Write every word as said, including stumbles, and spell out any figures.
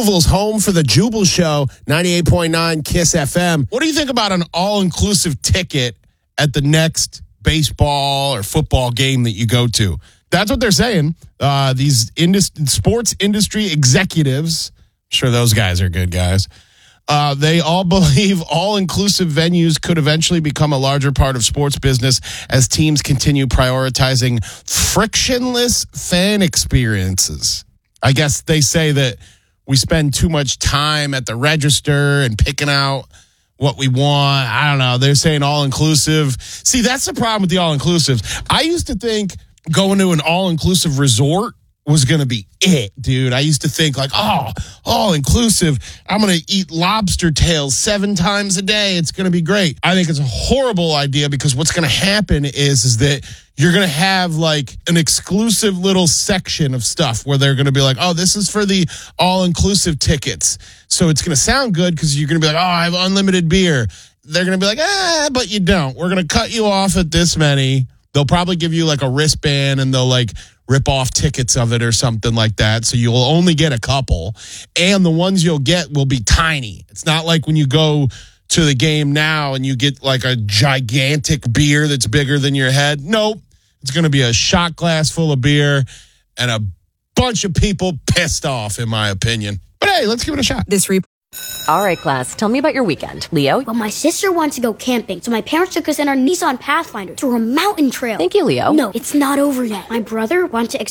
Louisville's home for the Jubal Show, ninety-eight point nine KISS F M. What do you think about an all-inclusive ticket at the next baseball or football game that you go to? That's what they're saying. Uh, these indus- sports industry executives, I'm sure those guys are good guys, uh, they all believe all-inclusive venues could eventually become a larger part of sports business as teams continue prioritizing frictionless fan experiences. I guess they say that we spend too much time at the register and picking out what we want. I don't know. They're saying all-inclusive. See, that's the problem with the all-inclusives. I used to think going to an all-inclusive resort was going to be it, dude. I used to think like, oh, all-inclusive. I'm going to eat lobster tails seven times a day. It's going to be great. I think it's a horrible idea because what's going to happen is, is that you're going to have like an exclusive little section of stuff where they're going to be like, oh, this is for the all-inclusive tickets. So it's going to sound good because you're going to be like, oh, I have unlimited beer. They're going to be like, ah, but you don't. We're going to cut you off at this many. They'll probably give you like a wristband and they'll like rip off tickets of it or something like that. So you'll only get a couple. And the ones you'll get will be tiny. It's not like when you go to the game now and you get like a gigantic beer that's bigger than your head. Nope. It's going to be a shot glass full of beer and a bunch of people pissed off, in my opinion. But hey, let's give it a shot. This report. All right, class, tell me about your weekend. Leo? Well, my sister wanted to go camping, so my parents took us in our Nissan Pathfinder to a mountain trail. Thank you, Leo. No, it's not over yet. My brother wanted to